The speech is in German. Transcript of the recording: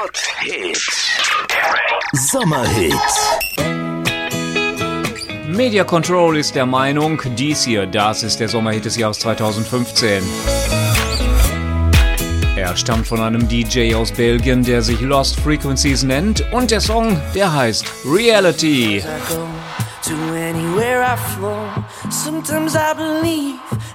Hot Hits. Sommerhits. Media Control ist der Meinung, dies hier, das ist der Sommerhit des Jahres 2015. Er stammt von einem DJ aus Belgien, der sich Lost Frequencies nennt, und der Song, der heißt Reality. To anywhere I flow, sometimes I believe